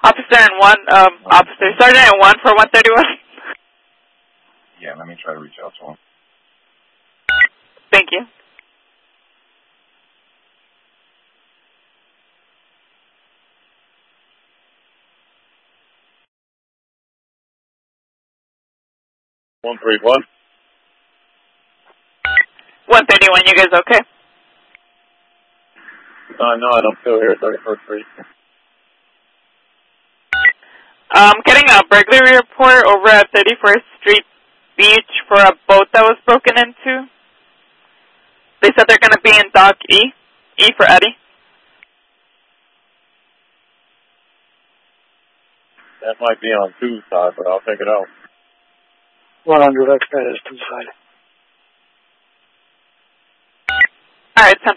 Officer Sergeant and 1 for 131. Yeah, let me try to reach out to him. Thank you. One 131. 131, you guys okay? No, I don't feel here at 31st Street. Getting a burglary report over at 31st Street Beach for a boat that was broken into. They said they're going to be in Dock E. E for Eddie. That might be on 2's side, but I'll take it out. 100, that is 2 side. Alright, 10